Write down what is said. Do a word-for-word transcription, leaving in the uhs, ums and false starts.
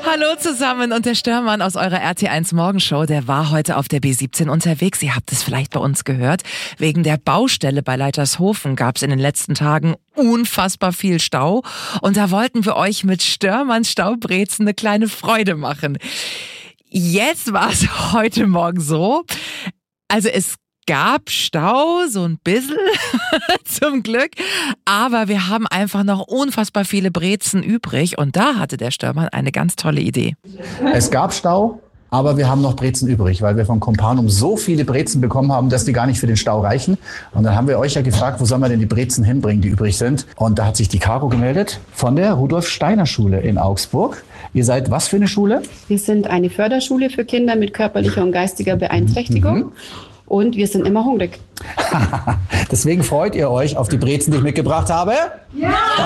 Hallo zusammen, und der Störmann aus eurer R T eins Morgenshow, der war heute auf der B siebzehn unterwegs. Ihr habt es vielleicht bei uns gehört. Wegen der Baustelle bei Leitershofen gab es in den letzten Tagen unfassbar viel Stau. Und da wollten wir euch mit Störmanns Staubrezen eine kleine Freude machen. Jetzt war es heute Morgen so, also es gab Stau, so ein bisschen, zum Glück, aber wir haben einfach noch unfassbar viele Brezen übrig, und da hatte der Störmann eine ganz tolle Idee. Es gab Stau, aber wir haben noch Brezen übrig, weil wir von Companum so viele Brezen bekommen haben, dass die gar nicht für den Stau reichen. Und dann haben wir euch ja gefragt, wo sollen wir denn die Brezen hinbringen, die übrig sind. Und da hat sich die Caro gemeldet von der Rudolf-Steiner-Schule in Augsburg. Ihr seid was für eine Schule? Wir sind eine Förderschule für Kinder mit körperlicher und geistiger Beeinträchtigung. Mhm. Und wir sind immer hungrig. Deswegen freut ihr euch auf die Brezen, die ich mitgebracht habe? Ja!